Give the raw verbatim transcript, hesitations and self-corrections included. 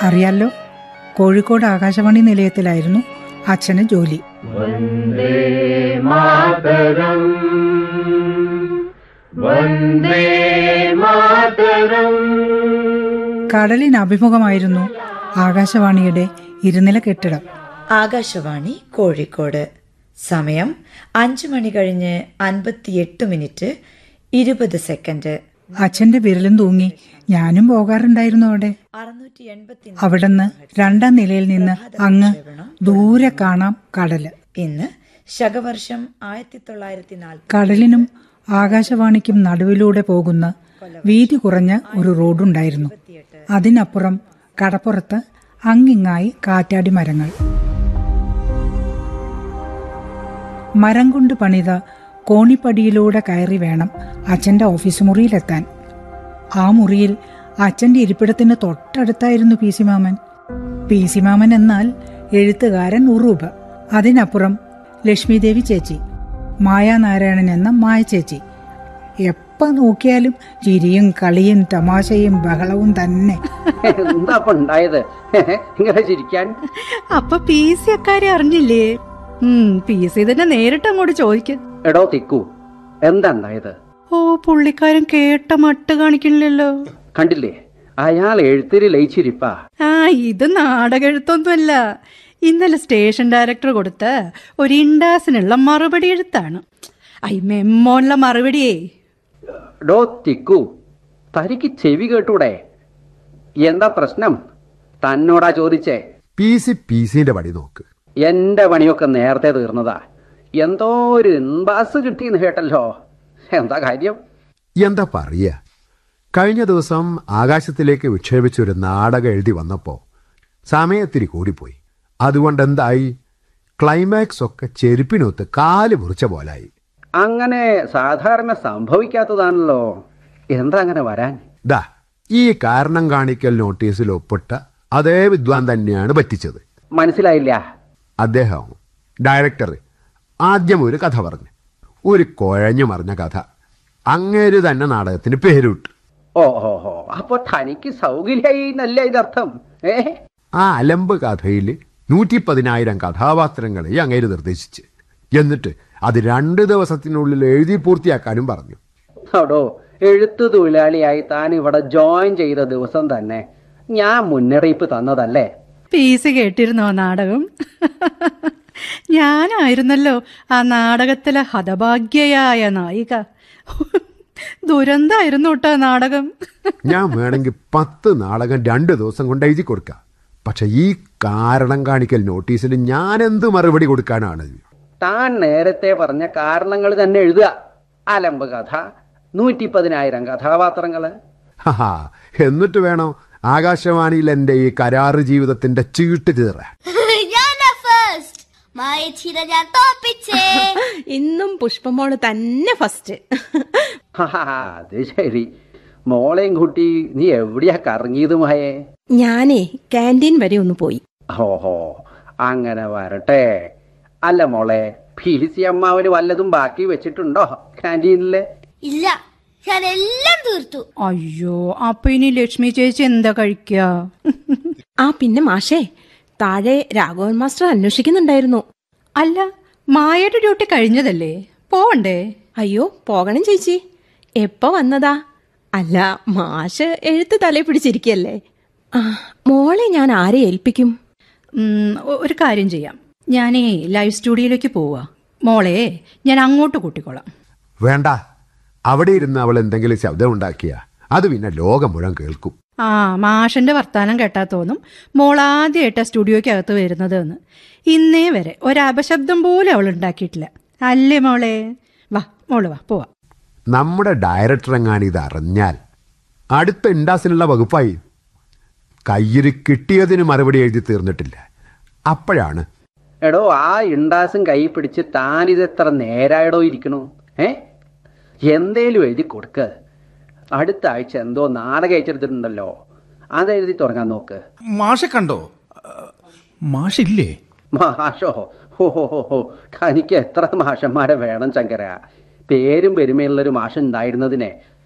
അറിയാലോ, കോഴിക്കോട് ആകാശവാണി നിലയത്തിലായിരുന്നു അച്ഛന് ജോലി. വന്ദേ മാതരം, വന്ദേ മാതരം. കടലിന് അഭിമുഖമായിരുന്നു ആകാശവാണിയുടെ ഇരുനില കെട്ടിടം. ആകാശവാണി കോഴിക്കോട്. സമയം അഞ്ചു മണി കഴിഞ്ഞ് അൻപത്തിയെട്ട് മിനിറ്റ് ഇരുപത് സെക്കൻഡ്. അച്ഛന്റെ വിരലും തൂങ്ങി ഞാനും പോകാറുണ്ടായിരുന്നു അവിടെ. അവിടുന്ന് രണ്ടാം നിലയിൽ നിന്ന് അങ്ങ് ദൂരെ കാണാം കടല്. ഇന്ന് ശകവർഷം ആയിരത്തി തൊള്ളായിരത്തി നാൽപ്പത്. കടലിനും ആകാശവാണിക്കും നടുവിലൂടെ പോകുന്ന വീതി കുറഞ്ഞ ഒരു റോഡുണ്ടായിരുന്നു. അതിനപ്പുറം കടപ്പുറത്ത് അങ്ങിങ്ങായി കാറ്റാടി മരങ്ങൾ. മരം കൊണ്ട് പണിത കോണിപ്പടിയിലൂടെ കയറി വേണം അച്ഛൻ്റെ ഓഫീസ് മുറിയിലെത്താൻ. ആ മുറിയിൽ അച്ഛൻ്റെ ഇരിപ്പിടത്തിന് തൊട്ടടുത്തായിരുന്നു പി സി മാമൻ. പി സി മാമൻ എന്നാൽ എഴുത്തുകാരൻ ഉറൂബ്. അതിനപ്പുറം ലക്ഷ്മിദേവി ചേച്ചി, മായാനാരായണൻ എന്ന മായ ചേച്ചി. എപ്പ നോക്കിയാലും ചിരിയും കളിയും തമാശയും ബഹളവും തന്നെ. എന്താ ഉണ്ടായത് ഇങ്ങനെ ചിരിക്കാൻ? അപ്പൊ പി സി അക്കാരെ അറിഞ്ഞില്ലേ? പി സി തന്നെ നേരിട്ട് അങ്ങോട്ട് ചോദിക്കും. എടോ തിക്കു, എന്താ ഉണ്ടായത്? ഓ, പുള്ളിക്കാരൻ കേട്ട മട്ട് കാണിക്കണില്ലല്ലോ. കണ്ടില്ലേ, അയാൾ എഴുത്തിരി ലയിച്ചിരിപ്പാ. ആ, ഇത് നാടക എഴുത്തൊന്നുമല്ല. ഇന്നലെ സ്റ്റേഷൻ ഡയറക്ടർ കൊടുത്ത ഒരു ഇൻഡാസിനുള്ള മറുപടി എഴുത്താണ്. ഐ മെമ്മോനുള്ള മറുപടിയേ. ഡോ തിക്കു, തനിക്ക് ചെവി കേട്ടൂടെ? എന്താ പ്രശ്നം? തന്നോടാ ചോദിച്ചേ. പി സി പി സിന്റെ പടി നോക്ക്. എന്റെ പണിയൊക്കെ നേരത്തെ തീർന്നതാ. എന്തോ ഒരു ഇൻബാസ് കിട്ടിയെന്ന് കേട്ടല്ലോ. എന്താ കാര്യം? എന്താ പറയ, കഴിഞ്ഞ ദിവസം ആകാശത്തിലേക്ക് വിക്ഷേപിച്ചൊരു നാടകം എഴുതി വന്നപ്പോ സമയത്തിരി കൂടിപ്പോയി. അതുകൊണ്ട് എന്തായി, ക്ലൈമാക്സ് ഒക്കെ ചെരുപ്പിനൊത്ത് കാല് മുറിച്ച പോലായി. അങ്ങനെ സാധാരണ സംഭവിക്കാത്തതാണല്ലോ. എന്താ അങ്ങനെ വരാൻ? ദാ ഈ കാരണം കാണിക്കൽ നോട്ടീസിൽ ഒപ്പിട്ട അതേ വിദ്വാൻ തന്നെയാണ് പറ്റിച്ചത്. മനസ്സിലായില്ല. അദ്ദേഹം ഡയറക്ടർ ആദ്യം ഒരു കഥ പറഞ്ഞു, ഒരു കുഴഞ്ഞു മറിഞ്ഞ കഥ. അങ്ങേര് തന്നെ നാടകത്തിന് പേരിട്ടു. ഓ ഓ ഓ അപ്പൊ തനിക്ക് സൗകര്യായി എന്നല്ല ഇതർത്ഥം? ഏ ആ അലമ്പ് കഥയിൽ നൂറ്റി പതിനായിരം കഥാപാത്രങ്ങളെ അങ്ങേര് നിർദ്ദേശിച്ച്, എന്നിട്ട് അത് രണ്ട് ദിവസത്തിനുള്ളിൽ എഴുതി പൂർത്തിയാക്കാനും പറഞ്ഞു. അടോ, എഴുത്തു തൊഴിലാളിയായി താൻ ഇവിടെ ജോയിൻ ചെയ്ത ദിവസം തന്നെ ഞാൻ മുന്നറിയിപ്പ് തന്നതല്ലേ? പി സി കേട്ടിരുന്നോ നാടകം? ഞാനായിരുന്നല്ലോ ആ നാടകത്തിലെ ഹതഭാഗ്യയായ നായിക. ദുരന്തായിരുന്നു കേട്ടോ നാടകം. ഞാൻ വേണമെങ്കിൽ പത്ത് നാടകം രണ്ട് ദിവസം കൊണ്ട് എഴുതി കൊടുക്കാം. പക്ഷെ ഈ കാരണം കാണിക്കൽ നോട്ടീസിന് ഞാൻ എന്ത് മറുപടി കൊടുക്കാനാണ്? താൻ നേരത്തെ പറഞ്ഞ കാരണങ്ങൾ തന്നെ എഴുതുക. അലമ്പ് കഥ, നൂറ്റി പതിനായിരം കഥാപാത്രങ്ങള്. ഹാ, എന്നിട്ട് വേണോ ആകാശവാണിയിൽ എന്റെ ഈ കരാറ് ജീവിതത്തിന്റെ ചീട്ട് തീറ. ഇന്നും പുഷ്പമോള് തന്നെ ഫസ്റ്റ്. അത് ശരി. മോളെയും കുട്ടി നീ എവിടെയാ കറങ്ങിയത് മായേ? ഞാനേ ക്യാൻറ്റീൻ വരെ ഒന്ന് പോയി. ഓഹോ, അങ്ങനെ വരട്ടെ. അല്ല മോളെ, ഫീസി അമ്മാവന് വല്ലതും ബാക്കി വെച്ചിട്ടുണ്ടോ ക്യാൻറ്റീനില്? ഇല്ല, ഞാൻ എല്ലാം തീർത്തു. അയ്യോ, അപ്പൊ ഇനി ലക്ഷ്മി ചേച്ചി എന്താ കഴിക്ക? ആ പിന്നെ മാഷേ, താഴെ രാഘവൻ മാസ്റ്റർ അന്വേഷിക്കുന്നുണ്ടായിരുന്നു. അല്ല, മായയുടെ ഡ്യൂട്ടി കഴിഞ്ഞതല്ലേ, പോവണ്ടേ? അയ്യോ, പോകണം ചേച്ചി. എപ്പോ വന്നതാ? അല്ല, മാഷ് എഴുത്ത് തലേ പിടിച്ചിരിക്കല്ലേ. ആ, മോളെ ഞാൻ ആരെ ഏൽപ്പിക്കും? ഒരു കാര്യം ചെയ്യാം, ഞാനേ ലൈവ് സ്റ്റുഡിയോയിലേക്ക് പോവാ. മോളെ ഞാൻ അങ്ങോട്ട് കൂട്ടിക്കോളാം. വേണ്ട, അവിടെ ഇരുന്ന് അവൾ എന്തെങ്കിലും ശബ്ദം ഉണ്ടാക്കിയ അത് പിന്നെ ലോകം മുഴുവൻ കേൾക്കും. ആ, മാഷന്റെ വർത്താനം കേട്ടാ തോന്നും മോളാദ്യമായിട്ടാ സ്റ്റുഡിയോയ്ക്കകത്ത് വരുന്നത് എന്ന്. ഇന്നേ വരെ ഒരപശബ്ദം പോലും അവൾ ഉണ്ടാക്കിയിട്ടില്ല. അല്ലേ മോളെ? വാ മോള് വാ, പോവാ. നമ്മുടെ ഡയറക്ടർ എങ്ങാനും ഇത് അറിഞ്ഞാൽ അടുത്ത ഇൻഡാസിനുള്ള വകുപ്പായി. കയ്യിൽ കിട്ടിയതിന് മറുപടി എഴുതി തീർന്നിട്ടില്ല. അപ്പോഴാണ്, എടോ, ആ ഇൻഡാസും കൈ പിടിച്ച് താനിതെത്ര നേരായടോ ഇരിക്കണു? ഏ എന്തേലും എഴുതി കൊടുക്ക. അടുത്ത ആഴ്ച എന്തോ നാടകം അയച്ചെടുത്തിട്ടുണ്ടല്ലോ, അതെഴുതി തുടങ്ങാൻ നോക്ക്. മാഷെ കണ്ടോ? മാഷില്ലേ? മാഷോ? ഹോ ഹോ ഹോ ഹോ തനിക്ക് എത്ര മാഷന്മാരെ വേണം ശങ്കര? പേരും പെരുമയുള്ളൊരു മാഷ് ഉണ്ടായിരുന്നതിനെ